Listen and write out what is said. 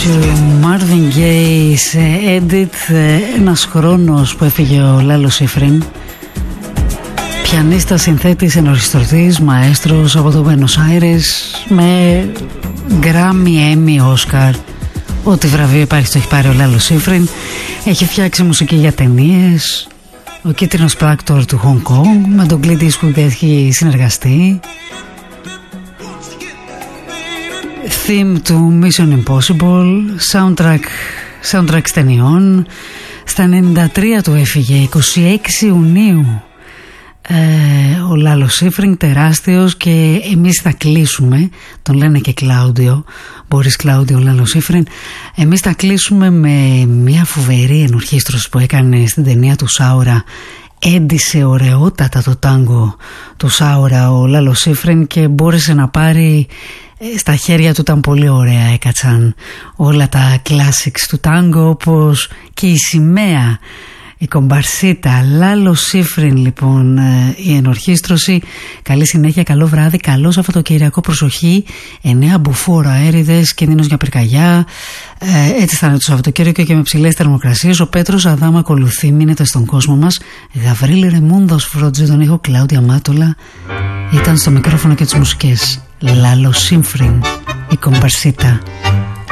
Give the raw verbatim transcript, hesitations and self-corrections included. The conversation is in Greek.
Marvin Gaye σε edit, ένας χρόνος που έφυγε ο Λάλο Σίφριν, πιανίστας, συνθέτης, ενορχιστρωτής, μαέστρος από το Buenos Aires, με Grammy, Emmy, Oscar, ό,τι βραβείο υπάρχει το έχει πάρει ο Λάλο Σίφριν. Έχει φτιάξει μουσική για ταινίες, ο κίτρινος πράκτορ του Hong Kong, με τον Clint Eastwood έχει συνεργαστεί, theme του Mission Impossible, soundtrack, soundtrack ταινιών. Στα ενενήντα τρία του έφυγε, είκοσι έξι Ιουνίου, ε, ο Λάλο Σίφριν, τεράστιος, και εμείς θα κλείσουμε, τον λένε και Κλάουντιο, Μπόρις Κλάουντιο Λάλο Σίφριν, εμείς θα κλείσουμε με μια φοβερή ενορχήστρωση που έκανε στην ταινία του Σάουρα. Έντισε ωραιότατα το τάγκο του Σάουρα ο Λάλο Σίφριν και μπόρεσε να πάρει, στα χέρια του ήταν πολύ ωραία, έκατσαν όλα τα classics του τάγκο, όπως και η σημαία, η κομπαρσίτα. Λάλο Σίφριν λοιπόν, η ενορχήστρωση. Καλή συνέχεια, καλό βράδυ, καλό Σαββατοκυριακό, προσοχή, εννέα μπουφόρα αέριδες, κίνδυνος για πυρκαγιά, ε, έτσι θα είναι το Σαββατοκύριακο και με ψηλές θερμοκρασίες. Ο Πέτρος Αδάμα ακολουθεί, μείνετε στον κόσμο μας. Γαβρίλη Ρεμούντος φρόντιζε τον ήχο, Κλάουδια Μάτολα ήταν στο μικρόφωνο και τις μουσικές. Λάλο Σίφριν, η κομπαρσίτα.